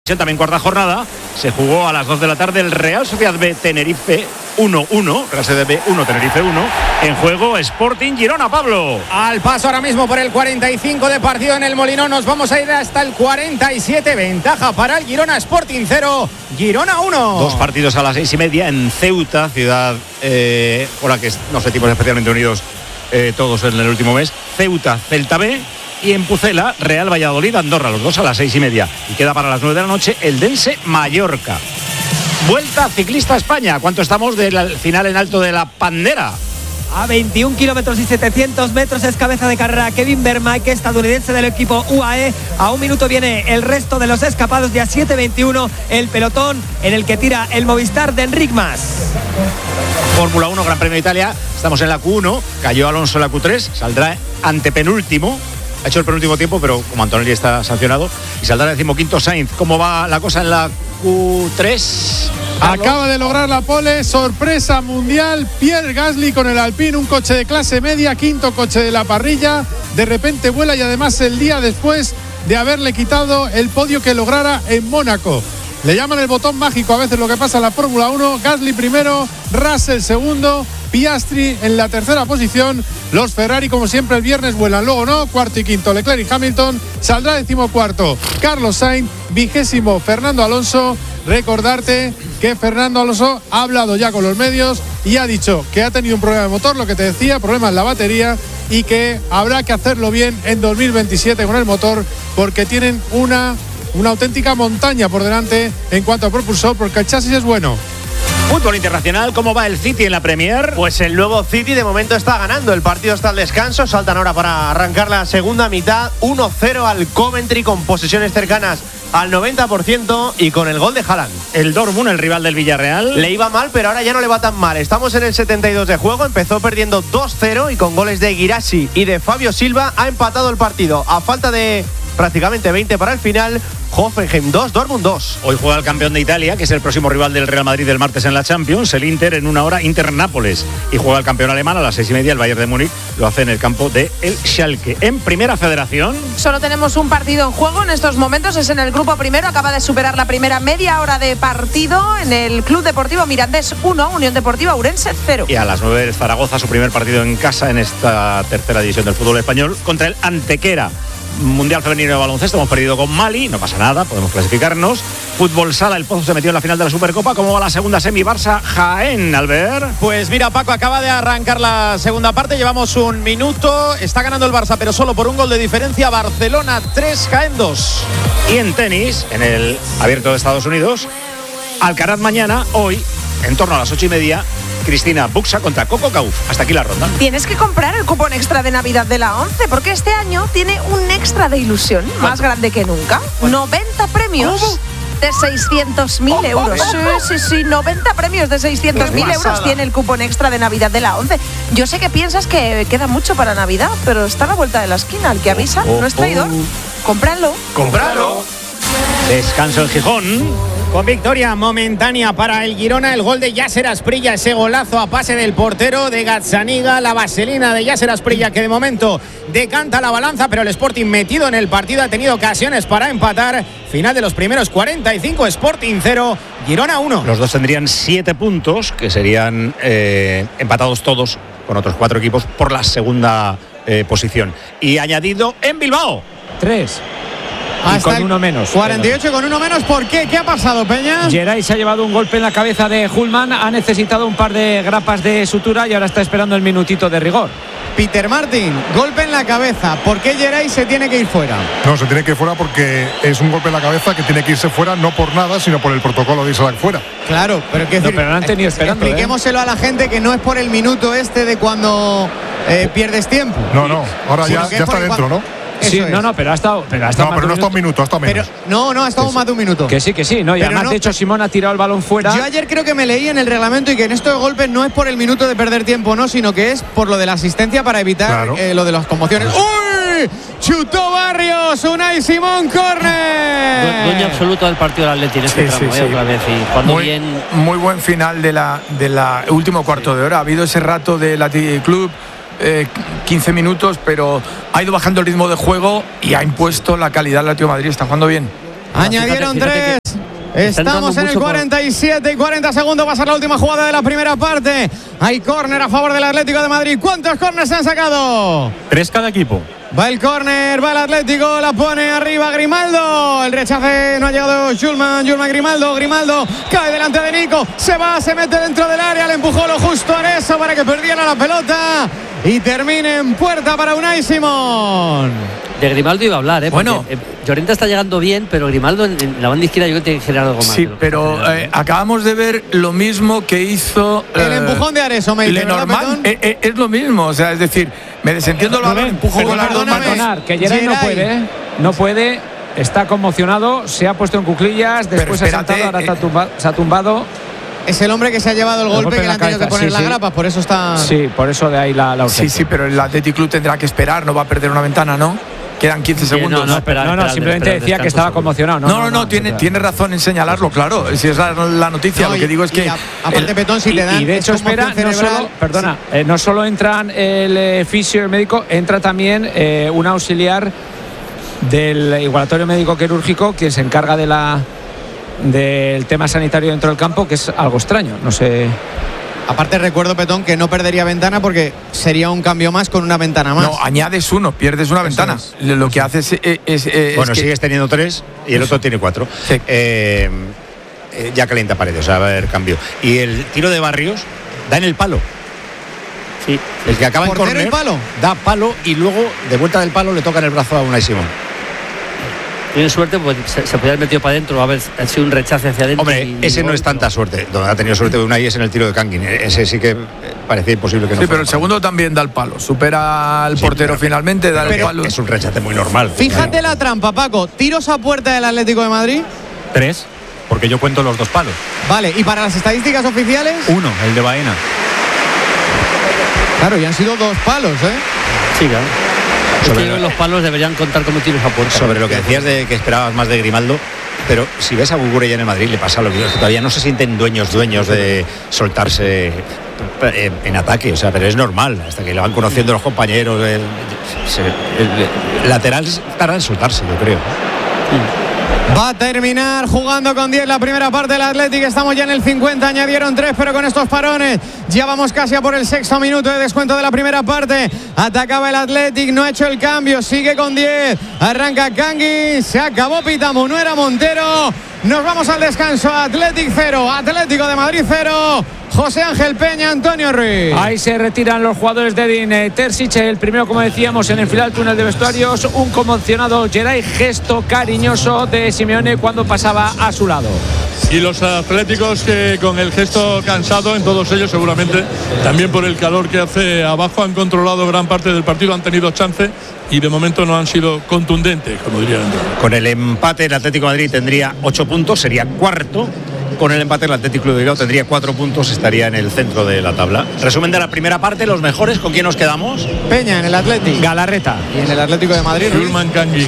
También cuarta jornada, se jugó a las 2 de la tarde el Real Sociedad B Tenerife 1-1, Real Sociedad B 1, Tenerife 1, en juego Sporting Girona, Pablo. Al paso ahora mismo por el 45 de partido en el Molinón, nos vamos a ir hasta el 47, ventaja para el Girona, Sporting 0, Girona 1. Dos partidos a las 6:30 en Ceuta, ciudad con la que nos sentimos especialmente unidos todos en el último mes. Ceuta, Celta B. Y en Pucela, Real Valladolid, Andorra, los dos a las 6:30. Y queda para las 9 de la noche el Dense Mallorca. Vuelta ciclista a España. ¿Cuánto estamos del final en alto de la Pandera? A 21 kilómetros y 700 metros es cabeza de carrera Kevin Vermaeke, estadounidense del equipo UAE. A 1 minuto viene el resto de los escapados, ya 7:21 el pelotón en el que tira el Movistar de Enric Mas. Fórmula 1, Gran Premio de Italia. Estamos en la Q1. Cayó Alonso en la Q3. Saldrá antepenúltimo. Ha hecho el penúltimo tiempo, pero como Antonelli está sancionado, y saldrá 15º Sainz. ¿Cómo va la cosa en la Q3? Acaba de lograr la pole, sorpresa mundial, Pierre Gasly con el Alpine, un coche de clase media, quinto coche de la parrilla, de repente vuela y además el día después de haberle quitado el podio que lograra en Mónaco. Le llaman el botón mágico a veces lo que pasa en la Fórmula 1, Gasly primero, Russell segundo, Piastri en la tercera posición. Los Ferrari, como siempre, el viernes vuelan, luego no, cuarto y quinto Leclerc y Hamilton, saldrá 14º Carlos Sainz, 20º Fernando Alonso. Recordarte que Fernando Alonso ha hablado ya con los medios y ha dicho que ha tenido un problema de motor, lo que te decía, problema en la batería, y que habrá que hacerlo bien en 2027 con el motor, porque tienen una auténtica montaña por delante en cuanto a propulsor, porque el chasis es bueno. Fútbol internacional, ¿cómo va el City en la Premier? Pues el nuevo City de momento está ganando. El partido está al descanso. Saltan ahora para arrancar la segunda mitad. 1-0 al Coventry con posesiones cercanas al 90% y con el gol de Haaland. El Dortmund, el rival del Villarreal. Le iba mal, pero ahora ya no le va tan mal. Estamos en el 72 de juego. Empezó perdiendo 2-0 y con goles de Guirassy y de Fabio Silva ha empatado el partido. A falta de prácticamente 20 para el final, Hoffenheim 2, Dortmund 2. Hoy juega el campeón de Italia, que es el próximo rival del Real Madrid el martes en la Champions, el Inter en 1 hora, Inter-Nápoles. Y juega el campeón alemán a las 6:30, el Bayern de Múnich, lo hace en el campo de el Schalke. En Primera Federación. Solo tenemos un partido en juego en estos momentos, es en el grupo primero, acaba de superar la primera media hora de partido en el Club Deportivo Mirandés 1, Unión Deportiva Ourense 0. Y a las 9 Zaragoza, su primer partido en casa en esta tercera división del fútbol español, contra el Antequera. Mundial femenino de baloncesto, hemos perdido con Mali, no pasa nada, podemos clasificarnos. Fútbol sala, el Pozo se metió en la final de la Supercopa. ¿Cómo va la segunda semi? Barça-Jaén, Albert. Pues mira, Paco, acaba de arrancar la segunda parte, llevamos 1 minuto, está ganando el Barça, pero solo por 1 gol de diferencia. Barcelona 3, Jaén 2. Y en tenis, en el Abierto de Estados Unidos, Alcaraz mañana, hoy, en torno a las 8:30, Cristina Buxa contra Coco Gauff. Hasta aquí la ronda. Tienes que comprar el cupón extra de Navidad de la 11, porque este año tiene un extra de ilusión más grande que nunca. 90 premios de 600.000 euros. Sí, 90 premios de 600.000 euros tiene el cupón extra de Navidad de la 11. Yo sé que piensas que queda mucho para Navidad, pero está a la vuelta de la esquina. El que avisa no es traidor. Cómpralo. Descanso en Gijón. Con victoria momentánea para el Girona, el gol de Yasser Asprilla, ese golazo a pase del portero de Gazzaniga, la vaselina de Yasser Asprilla que de momento decanta la balanza, pero el Sporting metido en el partido ha tenido ocasiones para empatar. Final de los primeros 45, Sporting 0, Girona 1. Los dos tendrían 7 puntos, que serían empatados todos con otros 4 equipos por la segunda posición. Y añadido en Bilbao. 3. Hasta con 1 menos. 48 con 1 menos. ¿Por qué? ¿Qué ha pasado, Peña? Geray se ha llevado un golpe en la cabeza de Hullman, ha necesitado un par de grapas de sutura y ahora está esperando el minutito de rigor. Peter Martin, golpe en la cabeza. ¿Por qué Geray se tiene que ir fuera? No, se tiene que ir fuera porque es un golpe en la cabeza que tiene que irse fuera, no por nada, sino por el protocolo de irse fuera. Claro, pero ¿qué decir? No, pero no han tenido esperando. Expliquémoselo a la gente que no es por el minuto este de cuando pierdes tiempo. No, ahora ya está dentro, ¿no? Sí, no, pero ha estado. Pero no ha estado un minuto, ha estado menos. No, ha estado más de un minuto. Que sí, no. Y además, de hecho, Simón ha tirado el balón fuera. Yo ayer creo que me leí en el reglamento y que en estos golpes no es por el minuto de perder tiempo, no, sino que es por lo de la asistencia para evitar lo de las conmociones. ¡Uy! Chutó Barrios, Unai Simón, córner. Dueño absoluto del partido del Atleti en este tramo, otra vez. Y cuando muy buen final de la último cuarto de hora. Ha habido ese rato del Athletic Club. 15 minutos, pero ha ido bajando el ritmo de juego y ha impuesto la calidad del Atlético de Madrid. Está jugando bien. Añadieron 3. Estamos en el 47 y 40 segundos. Va a ser la última jugada de la primera parte. Hay córner a favor del Atlético de Madrid. ¿Cuántos córneres se han sacado? 3 cada equipo. Va el córner, va el Atlético, la pone arriba Grimaldo. El rechace no ha llegado Julman Grimaldo cae delante de Nico. Se mete dentro del área, le empujó lo justo a eso para que perdiera la pelota. Y termine en puerta para Unai Simón. De Grimaldo iba a hablar, Bueno, Llorente está llegando bien, pero Grimaldo en la banda izquierda yo creo que tiene que generar algo más. Sí, pero acabamos de ver lo mismo que hizo el empujón de Areso, me dice, Lenormand. Es lo mismo, o sea, es decir, me desentiendo el balón, empujo con las dos manos. Que Geray no puede, está conmocionado, se ha puesto en cuclillas, después se ha sentado, ahora se ha tumbado. Es el hombre que se ha llevado el golpe que le han tenido que poner las grapas, por eso está. Sí, por eso de ahí la urgencia. Sí, pero el Athletic Club tendrá que esperar, no va a perder una ventana, ¿no? Quedan 15 segundos. Simplemente decía que estaba conmocionado. No, tiene razón en señalarlo, claro. Si es la noticia, lo que digo es que. Aparte, Petón, si te dan. Y de hecho, espera, no solo entran el fisio y el médico, entra también un auxiliar del igualatorio médico quirúrgico que se encarga del tema sanitario dentro del campo, que es algo extraño. No sé. Aparte recuerdo, Petón, que no perdería ventana porque sería un cambio más con una ventana más. No, añades uno, pierdes una ventana. Lo que haces es bueno, sigues teniendo 3 y el otro tiene 4. Sí. Ya calienta paredes, o sea, va a haber cambio. Y el tiro de Barrios da en el palo. Sí. El que acaba en córner da palo y luego de vuelta del palo le toca en el brazo a Unai Simón. Tiene suerte, pues se podría haber metido para adentro, haber sido un rechace hacia adentro. Hombre, ese no es tanta suerte. Donde ha tenido suerte de Unai es en el tiro de Kangin. Ese sí que parecía imposible que no. Sí, pero el segundo también da el palo. Supera al portero finalmente, da el palo. Es un rechace muy normal. Fíjate la trampa, Paco. Tiros a puerta del Atlético de Madrid. 3, porque yo cuento los 2 palos. Vale, ¿y para las estadísticas oficiales? 1, el de Baena. Claro, y han sido 2 palos, ¿eh? Sí, claro. Los palos deberían contar como tiros a puerta. Sobre lo que decías de que esperabas más de Grimaldo, pero si ves a Gugurella en el Madrid le pasa lo que todavía no se sienten dueños de soltarse en ataque, o sea, pero es normal, hasta que lo van conociendo los compañeros. El lateral tarda en soltarse, yo creo. Va a terminar jugando con 10 la primera parte del Athletic. Estamos ya en el 50, añadieron 3, pero con estos parones ya vamos casi a por el 6º minuto de descuento de la primera parte. Atacaba el Athletic, no ha hecho el cambio, sigue con 10. Arranca Kangin, se acabó Pitamu, no era Montero. Nos vamos al descanso. Athletic 0, Atlético de Madrid 0. José Ángel Peña, Antonio Ruiz. Ahí se retiran los jugadores de Edin Terzic. El primero, como decíamos, en enfilar el túnel de vestuarios. Un conmocionado Geray, gesto cariñoso de Simeone cuando pasaba a su lado. Y los atléticos que con el gesto cansado, en todos ellos seguramente, también por el calor que hace abajo, han controlado gran parte del partido, han tenido chance y de momento no han sido contundentes, como dirían. Con el empate el Atlético de Madrid tendría 8 puntos, sería cuarto. Con el empate el Atlético de Bilbao tendría 4 puntos, estaría en el centro de la tabla. Resumen de la primera parte, los mejores, ¿con quién nos quedamos? Peña en el Atlético. Galarreta. Y en el Atlético de Madrid, Julman Kangin.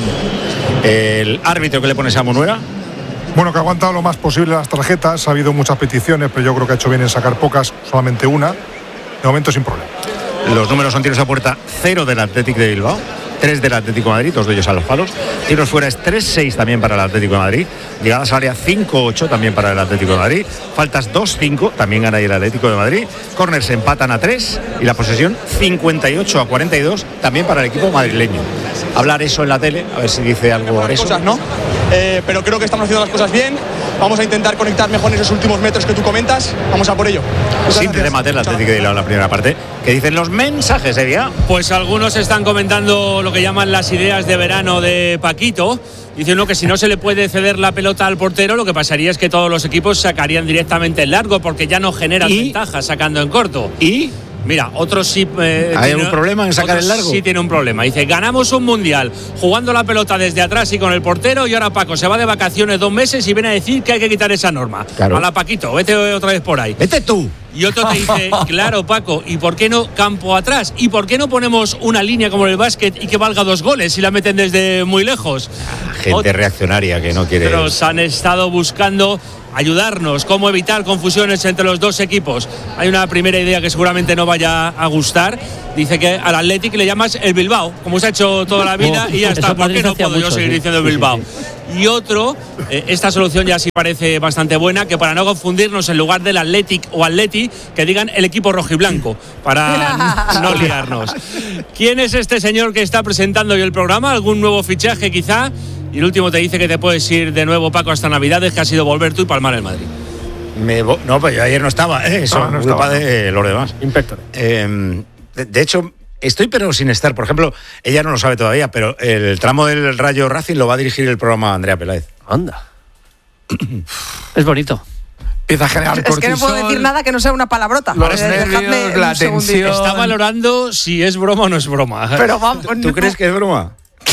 El árbitro que le pones a Munuera. Bueno, que ha aguantado lo más posible las tarjetas. Ha habido muchas peticiones, pero yo creo que ha hecho bien en sacar pocas, solamente una. De momento sin problema. Los números son tiros a puerta 0 del Atlético de Bilbao, 3 del Atlético de Madrid, 2 de ellos a los palos. Tiros fuera es 3-6 también para el Atlético de Madrid. Llegadas al área 5-8 también para el Atlético de Madrid. Faltas 2-5, también gana el Atlético de Madrid. Corners empatan a 3 y la posesión 58-42 también para el equipo madrileño. Hablar eso en la tele, a ver si dice algo de eso. Cosas, ¿no? Pero creo que estamos haciendo las cosas bien. Vamos a intentar conectar mejor en esos últimos metros que tú comentas. Vamos a por ello. Sin remate el Atlético de Bilbao en la primera parte. ¿Qué dicen los mensajes, Elia? Pues algunos están comentando lo que llaman las ideas de verano de Paquito. Dice uno que si no se le puede ceder la pelota al portero, lo que pasaría es que todos los equipos sacarían directamente el largo porque ya no generan ventajas sacando en corto. ¿Y? Mira, otros sí. ¿Hay algún problema en sacar el largo? Sí, tiene un problema. Dice: ganamos un mundial jugando la pelota desde atrás y con el portero, y ahora Paco se va de vacaciones 2 meses y viene a decir que hay que quitar esa norma. Claro. Hala, Paquito, vete otra vez por ahí. Vete tú. Y otro te dice: claro, Paco, ¿y por qué no campo atrás? ¿Y por qué no ponemos una línea como en el básquet y que valga 2 goles si la meten desde muy lejos? Gente reaccionaria que no quiere. Pero se han estado buscando ayudarnos, cómo evitar confusiones entre los dos equipos. Hay una primera idea que seguramente no vaya a gustar. Dice que al Athletic le llamas el Bilbao, como se ha hecho toda la vida, y ya está. ¿Por qué no puedo yo seguir diciendo el Bilbao? Y otro, esta solución ya sí parece bastante buena, que para no confundirnos, en lugar del Athletic o Atleti, que digan el equipo rojiblanco, para no liarnos. ¿Quién es este señor que está presentando hoy el programa? ¿Algún nuevo fichaje quizá? Y el último te dice que te puedes ir de nuevo, Paco, hasta Navidades, que ha sido volver tú y palmar el Madrid. No, pues yo ayer no estaba, eso, no culpa de los demás. Inspector. De hecho, estoy pero sin estar. Por ejemplo, ella no lo sabe todavía, pero el tramo del Rayo Racing lo va a dirigir el programa Andrea Peláez. Anda. Es bonito. Empieza a generar cortisol. Es que no puedo decir nada que no sea una palabrota. Los nervios, la tensión. Está valorando si es broma o no es broma. Pero vamos, ¿Tú crees que es broma?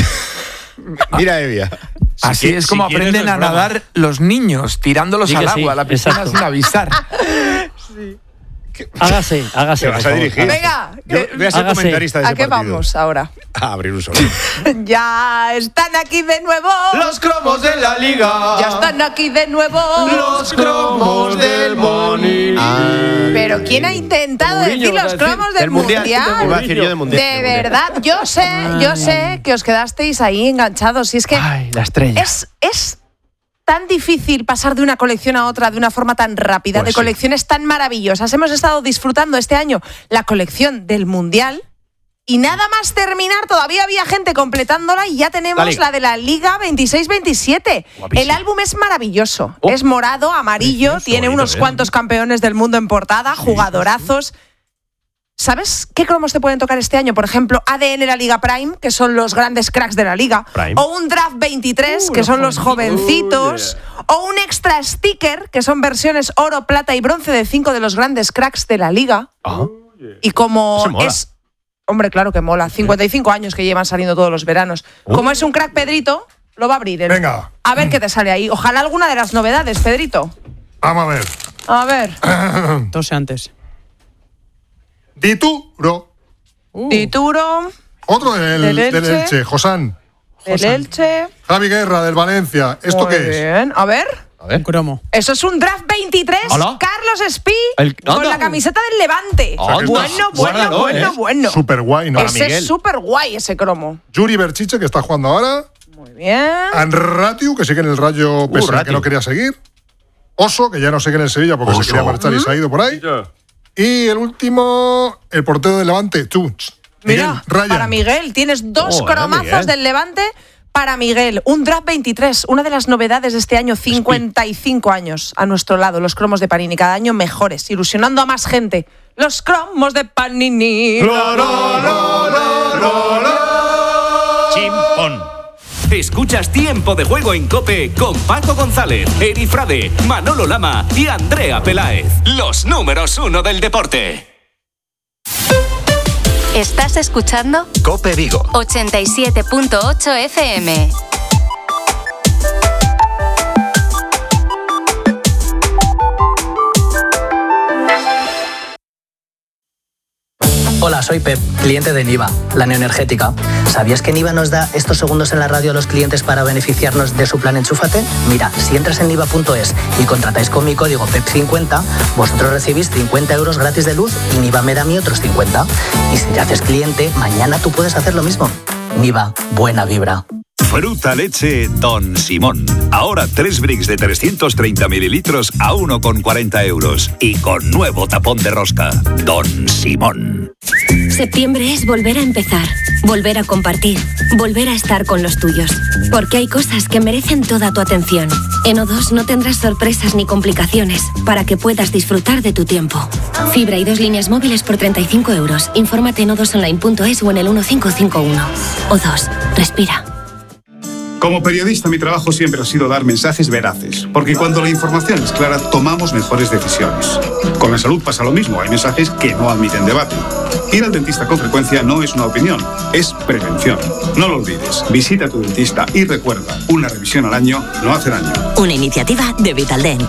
Mira, Evia. Así es como aprenden a nadar los niños, tirándolos al agua, a la piscina sin avisar. Sí. Hágase. ¿Te vas a dirigir? Venga, voy a ser comentarista de ese ¿a qué partido. vamos ahora? A abrir un solo. Ya están aquí de nuevo los cromos de la Liga. Ya están aquí de nuevo los cromos del Mundial. Pero ¿quién ha intentado decir los cromos del Mundial? Iba a decir yo del Mundial. De verdad, yo sé que os quedasteis ahí enganchados. Y es que la estrella. Es tan difícil pasar de una colección a otra de una forma tan rápida, de colecciones tan maravillosas. Hemos estado disfrutando este año la colección del Mundial y nada más terminar, todavía había gente completándola y ya tenemos la de la Liga 26-27. El álbum es maravilloso, es morado, amarillo, tiene unos cuantos campeones del mundo en portada, jugadorazos. ¿Sabes qué cromos te pueden tocar este año? Por ejemplo, ADN la Liga Prime, que son los grandes cracks de la Liga. Prime. O un Draft 23, que son los jovencitos. O un Extra Sticker, que son versiones oro, plata y bronce de 5 de los grandes cracks de la Liga. Y como es... Hombre, claro que mola. 55 años que llevan saliendo todos los veranos. Como es un crack, Pedrito, lo va a abrir. Venga. A ver qué te sale ahí. Ojalá alguna de las novedades, Pedrito. Vamos a ver. A ver. Tose antes. Dituro. Dituro. Otro del Elche, Josán. Del Elche. Javi Guerra, del Valencia. ¿Esto Muy qué bien. A ver. Un cromo. Eso es un Draft 23. ¿Hola? Carlos Espí con la camiseta del Levante. Bueno. Súper guay, ¿no? Ese es súper guay, ese cromo. Yuri Berchiche, que está jugando ahora. Muy bien. Anratiu, que sigue en el Rayo, pese a que no quería seguir. Oso, que ya no sigue en el Sevilla porque se quería marchar y se ha ido por ahí. Y el último, el portero del Levante, Tuch. Mira, para Miguel, tienes dos cromazos del Levante para Miguel. Un Draft 23, una de las novedades de este año, 55 años a nuestro lado. Los cromos de Panini, cada año mejores, ilusionando a más gente. Los cromos de Panini. Chimpón. Escuchas Tiempo de Juego en COPE con Paco González, Eri Frade, Manolo Lama y Andrea Peláez. Los números 1 del deporte. ¿Estás escuchando? COPE Vigo 87.8 FM. Hola, soy Pep, cliente de Niva, la neoenergética. ¿Sabías que Niva nos da estos segundos en la radio a los clientes para beneficiarnos de su plan Enchúfate? Mira, si entras en niva.es y contratáis con mi código PEP50, vosotros recibís 50 euros gratis de luz y Niva me da a mí otros 50. Y si te haces cliente, mañana tú puedes hacer lo mismo. Niva, buena vibra. Fruta leche Don Simón. Ahora 3 bricks de 330 mililitros a 1,40 euros. Y con nuevo tapón de rosca. Don Simón. Septiembre es volver a empezar, volver a compartir, volver a estar con los tuyos. Porque hay cosas que merecen toda tu atención. En O2 no tendrás sorpresas ni complicaciones para que puedas disfrutar de tu tiempo. Fibra y 2 líneas móviles por 35 euros. Infórmate en o2online.es o en el 1551. O2. Respira. Como periodista, mi trabajo siempre ha sido dar mensajes veraces, porque cuando la información es clara, tomamos mejores decisiones. Con la salud pasa lo mismo, hay mensajes que no admiten debate. Ir al dentista con frecuencia no es una opinión, es prevención. No lo olvides, visita a tu dentista y recuerda, una revisión al año no hace daño. Una iniciativa de Vitaldent.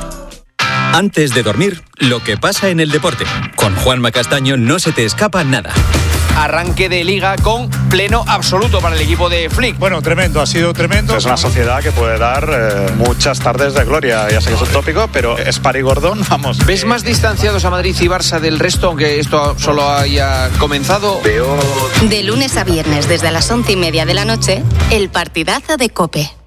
Antes de dormir, lo que pasa en el deporte. Con Juanma Castaño no se te escapa nada. arranque de liga con pleno absoluto para el equipo de Flick. Bueno, tremendo, ha sido tremendo. Es una sociedad que puede dar muchas tardes de gloria. Ya sé que es un tópico, pero es Parigordón, vamos. ¿Ves más distanciados a Madrid y Barça del resto, aunque esto solo haya comenzado? De lunes a viernes, desde las 11:30 de la noche, el partidazo de COPE.